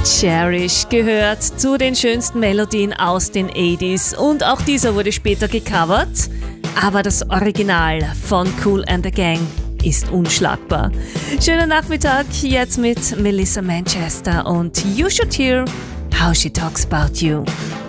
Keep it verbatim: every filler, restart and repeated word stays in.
Cherish gehört zu den schönsten Melodien aus den achtziger und auch dieser wurde später gecovert, aber das Original von Kool and the Gang ist unschlagbar. Schönen Nachmittag jetzt mit Melissa Manchester und You Should Hear How She Talks About You.